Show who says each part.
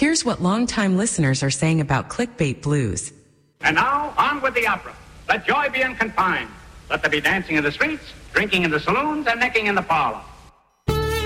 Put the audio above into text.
Speaker 1: Here's what longtime listeners are saying about Clickbait Blues.
Speaker 2: And now, on with the opera. Let joy be unconfined. Let there be dancing in the streets, drinking in the saloons, and necking in the parlor.